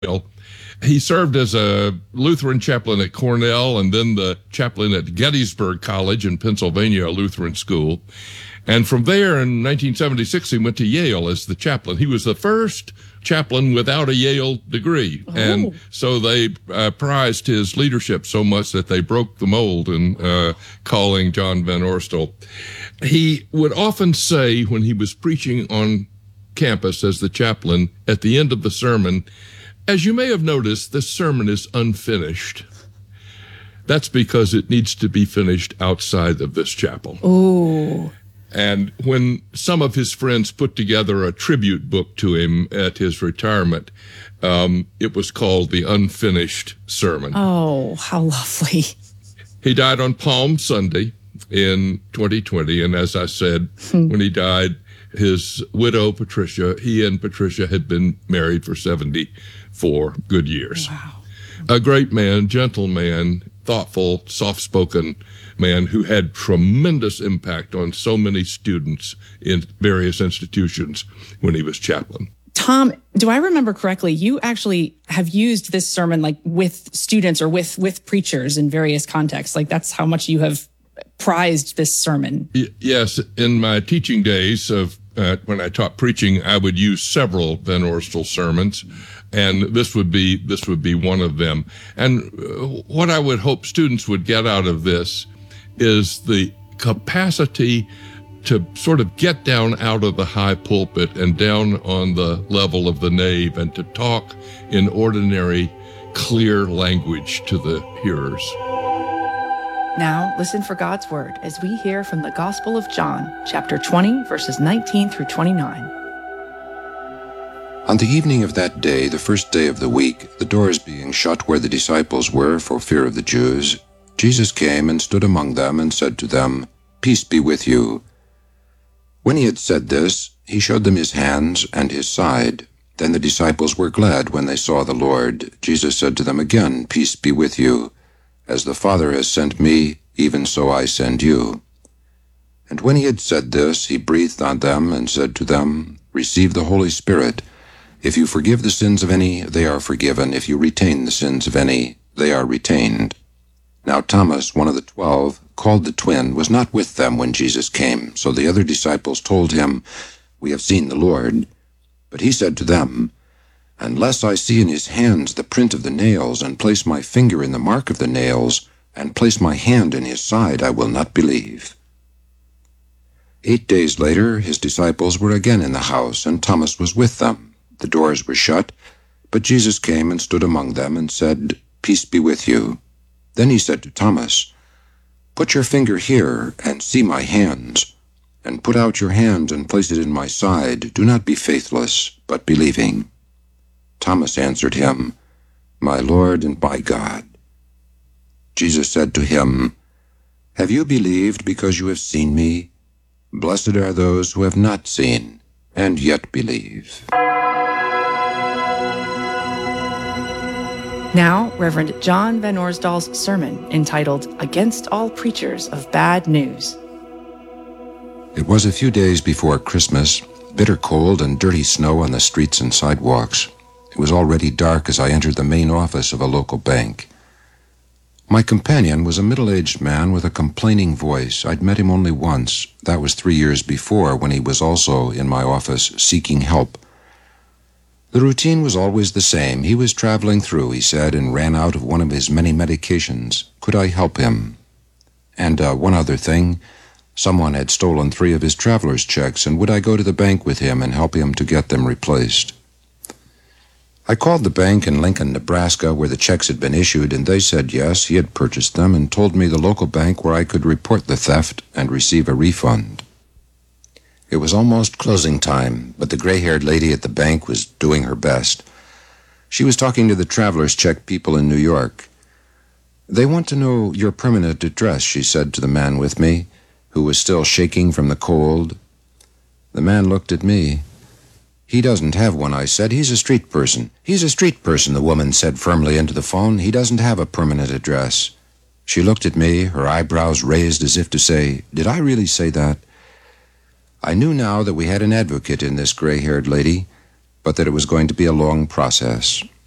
Well, he served as a Lutheran chaplain at Cornell and then the chaplain at Gettysburg College in Pennsylvania, a Lutheran school. And from there in 1976, he went to Yale as the chaplain. He was the first chaplain without a Yale degree. Oh. And so they prized his leadership so much that they broke the mold in calling John Van Oerstel. He would often say when he was preaching on campus as the chaplain at the end of the sermon, as you may have noticed, this sermon is unfinished. That's because it needs to be finished outside of this chapel. Ooh. And when some of his friends put together a tribute book to him at his retirement, it was called The Unfinished Sermon. Oh, how lovely. He died on Palm Sunday in 2020. And as I said, when he died, his widow, Patricia, he and Patricia had been married for 74 good years. Wow. A great man, gentle man, thoughtful, soft-spoken man who had tremendous impact on so many students in various institutions when he was chaplain. Tom, do I remember correctly? You actually have used this sermon like with students or with preachers in various contexts. Like that's how much you have prized this sermon. Yes. In my teaching days of when I taught preaching, I would use several Van Oerstel sermons, and this would be one of them. And what I would hope students would get out of this is the capacity to sort of get down out of the high pulpit and down on the level of the nave and to talk in ordinary, clear language to the hearers. Now, listen for God's word as we hear from the Gospel of John, chapter 20, verses 19 through 29. On the evening of that day, the first day of the week, the doors being shut where the disciples were for fear of the Jews, Jesus came and stood among them and said to them, "Peace be with you." When he had said this, he showed them his hands and his side. Then the disciples were glad when they saw the Lord. Jesus said to them again, "Peace be with you. As the Father has sent me, even so I send you." And when he had said this, he breathed on them and said to them, "Receive the Holy Spirit. If you forgive the sins of any, they are forgiven. If you retain the sins of any, they are retained." Now Thomas, one of the 12, called the twin, was not with them when Jesus came. So the other disciples told him, "We have seen the Lord." But he said to them, "Unless I see in his hands the print of the nails, and place my finger in the mark of the nails, and place my hand in his side, I will not believe." 8 days later, his disciples were again in the house, and Thomas was with them. The doors were shut, but Jesus came and stood among them and said, "Peace be with you." Then he said to Thomas, "Put your finger here and see my hands, and put out your hand and place it in my side. Do not be faithless, but believing." Thomas answered him, "My Lord and my God." Jesus said to him, "Have you believed because you have seen me? Blessed are those who have not seen and yet believe." Now, Reverend John Van Oerstel's sermon entitled "Against All Preachers of Bad News." It was a few days before Christmas, bitter cold and dirty snow on the streets and sidewalks. It was already dark as I entered the main office of a local bank. My companion was a middle-aged man with a complaining voice. I'd met him only once. That was 3 years before, when he was also in my office seeking help. The routine was always the same. He was traveling through, he said, and ran out of one of his many medications. Could I help him? And one other thing, someone had stolen 3 of his traveler's checks, and would I go to the bank with him and help him to get them replaced? I called the bank in Lincoln, Nebraska, where the checks had been issued, and they said yes, he had purchased them, and told me the local bank where I could report the theft and receive a refund. It was almost closing time, but the gray-haired lady at the bank was doing her best. She was talking to the traveler's check people in New York. "They want to know your permanent address," she said to the man with me, who was still shaking from the cold. The man looked at me. "He doesn't have one," I said. "He's a street person." "He's a street person," the woman said firmly into the phone. "He doesn't have a permanent address." She looked at me, her eyebrows raised as if to say, "Did I really say that?" I knew now that we had an advocate in this gray-haired lady, but that it was going to be a long process.